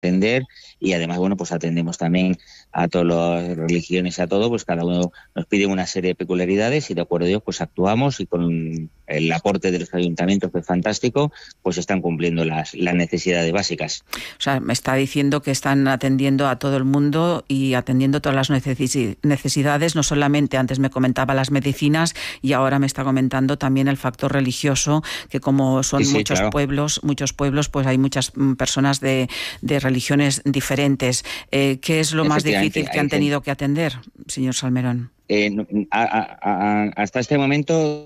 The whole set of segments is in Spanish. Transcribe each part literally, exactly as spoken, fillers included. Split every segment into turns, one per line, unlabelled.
atender, y además, bueno, pues atendemos también a todas las religiones y a todo, pues cada uno nos pide una serie de peculiaridades y de acuerdo a ello pues actuamos, y con el aporte de los ayuntamientos, que es fantástico, pues están cumpliendo las, las necesidades básicas.
O sea, me está diciendo que están atendiendo a todo el mundo y atendiendo todas las necesidades, no solamente, antes me comentaba las medicinas y ahora me está comentando también el factor religioso, que como son sí, sí, muchos claro. pueblos, muchos pueblos, pues hay muchas personas de, de religiones diferentes. Eh, ¿Qué es lo más difícil que han tenido que atender, señor Salmerón?
Eh, a, a, a, hasta este momento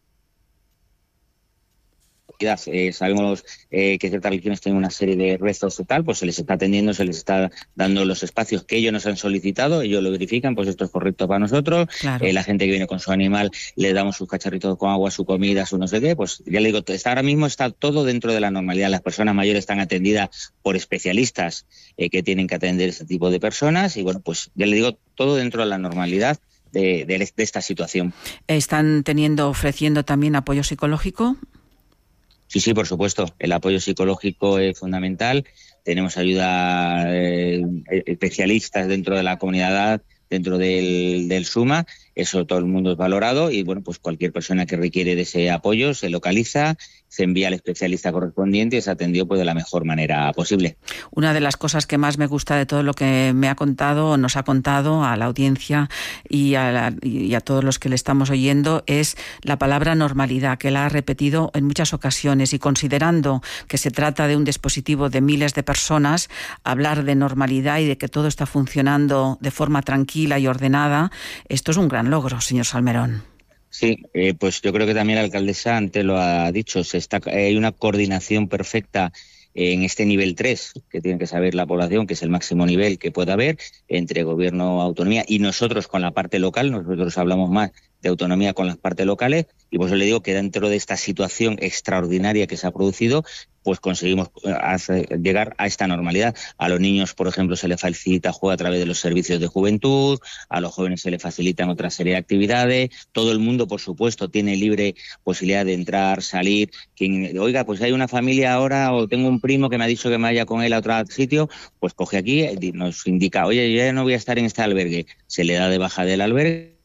Eh, sabemos eh, que ciertas religiones tienen una serie de rezos y tal, pues se les está atendiendo, se les está dando los espacios que ellos nos han solicitado, ellos lo verifican, pues esto es correcto para nosotros. Claro. Eh, la gente que viene con su animal, le damos sus cacharritos con agua, su comida, su no sé qué, pues ya le digo, está, ahora mismo está todo dentro de la normalidad. Las personas mayores están atendidas por especialistas eh, que tienen que atender ese tipo de personas, y bueno, pues ya le digo, todo dentro de la normalidad de, de, de esta situación.
¿Están teniendo, ofreciendo también apoyo psicológico?
Sí, sí, por supuesto. El apoyo psicológico es fundamental. Tenemos ayuda eh, especialistas dentro de la comunidad, dentro del, del SUMA. Eso todo el mundo es valorado, y bueno, pues cualquier persona que requiere de ese apoyo se localiza, se envía al especialista correspondiente y se atendió pues de la mejor manera posible.
Una de las cosas que más me gusta de todo lo que me ha contado, nos ha contado a la audiencia y a, la, y a todos los que le estamos oyendo, es la palabra normalidad, que la ha repetido en muchas ocasiones, y considerando que se trata de un dispositivo de miles de personas, hablar de normalidad y de que todo está funcionando de forma tranquila y ordenada, esto es un gran logro, señor Salmerón.
Sí, eh, pues yo creo que también la alcaldesa antes lo ha dicho, se está, hay una coordinación perfecta en este nivel tres, que tiene que saber la población, que es el máximo nivel que pueda haber entre gobierno, autonomía y nosotros con la parte local. Nosotros hablamos más de autonomía con las partes locales, y por eso le digo que dentro de esta situación extraordinaria que se ha producido, pues conseguimos hacer, llegar a esta normalidad. A los niños, por ejemplo, se les facilita juego a través de los servicios de juventud, a los jóvenes se les facilitan otra serie de actividades, todo el mundo, por supuesto, tiene libre posibilidad de entrar, salir. Quien, oiga, pues hay una familia ahora, o tengo un primo que me ha dicho que me vaya con él a otro sitio, pues coge aquí, nos indica, oye, yo ya no voy a estar en este albergue, se le da de baja del albergue,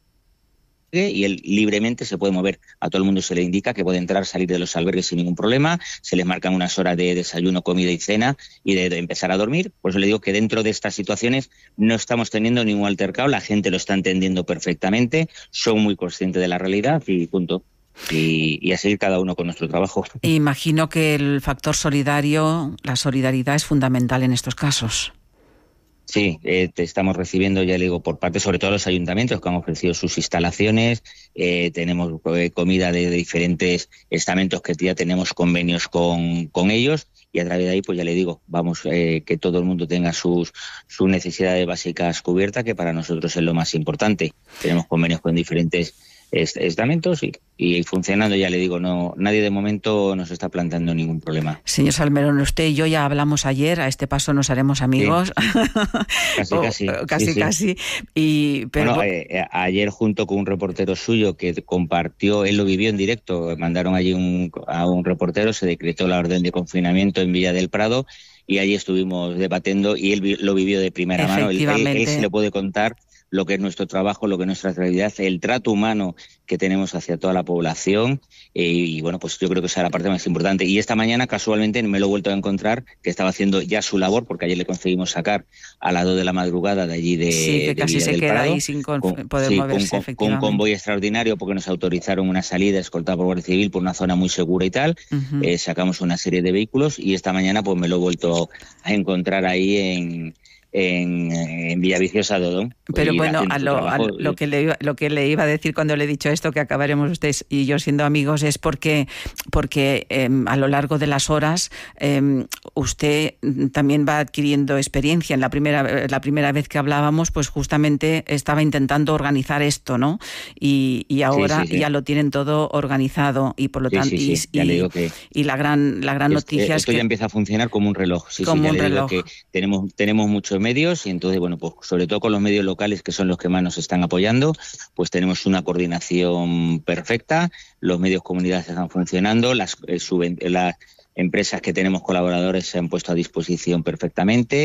y él libremente se puede mover. A todo el mundo se le indica que puede entrar, salir de los albergues sin ningún problema, se les marcan unas horas de desayuno, comida y cena, y de, de empezar a dormir. Por eso le digo que dentro de estas situaciones no estamos teniendo ningún altercado, la gente lo está entendiendo perfectamente, son muy conscientes de la realidad y punto. Y, y a seguir cada uno con nuestro trabajo.
Imagino que el factor solidario, la solidaridad es fundamental en estos casos.
Sí, eh, te estamos recibiendo, ya le digo, por parte, sobre todo los ayuntamientos que han ofrecido sus instalaciones. Eh, tenemos eh, comida de, de diferentes estamentos que ya tenemos convenios con, con ellos, y a través de ahí, pues ya le digo, vamos, eh, que todo el mundo tenga sus, sus necesidades básicas cubiertas, que para nosotros es lo más importante. Tenemos convenios con diferentes estamentos y, y funcionando, ya le digo, no, nadie de momento nos está planteando ningún problema.
Señor Salmerón, usted y yo ya hablamos ayer, a este paso nos haremos amigos.
Sí. Casi,
o,
casi.
Casi,
sí, sí.
casi. Y, pero...
Bueno, eh, ayer junto con un reportero suyo que compartió, él lo vivió en directo, mandaron allí un, a un reportero, se decretó la orden de confinamiento en Villa del Prado, y allí estuvimos debatiendo, y él lo vivió de primera mano. Él, él, él se le puede contar lo que es nuestro trabajo, lo que es nuestra realidad, el trato humano que tenemos hacia toda la población, eh, y bueno, pues yo creo que esa es la parte más importante. Y esta mañana casualmente me lo he vuelto a encontrar, que estaba haciendo ya su labor, porque ayer le conseguimos sacar a las dos de la madrugada de allí de,
sí, que
de
casi
Villa
se
del
queda
Prado,
ahí sin con,
con,
poder
sí,
moverse,
con,
efectivamente.
con un convoy extraordinario, porque nos autorizaron una salida escoltada por Guardia Civil por una zona muy segura y tal. Uh-huh. eh, sacamos una serie de vehículos, y esta mañana pues me lo he vuelto a encontrar ahí en... En, en Villaviciosa de Odón.
Pero bueno, a lo, a lo, que le iba, lo que le iba a decir cuando le he dicho esto, que acabaremos usted y yo siendo amigos, es porque, porque eh, a lo largo de las horas eh, usted también va adquiriendo experiencia. En la primera, la primera vez que hablábamos, pues justamente estaba intentando organizar esto, ¿no? Y, y ahora sí, sí, sí. ya lo tienen todo organizado, y por lo
sí,
tanto
sí, sí.
y,
Ya
y,
le digo que
y la gran la gran
esto,
noticia
esto
es que
ya empieza a funcionar como un reloj. Sí,
como
sí, ya
un
le
reloj.
digo que tenemos tenemos muchos medios, y entonces bueno, pues sobre todo con los medios locales, que son los que más nos están apoyando, pues tenemos una coordinación perfecta, los medios comunitarios están funcionando, las, eh, suben, las empresas que tenemos colaboradores se han puesto a disposición perfectamente.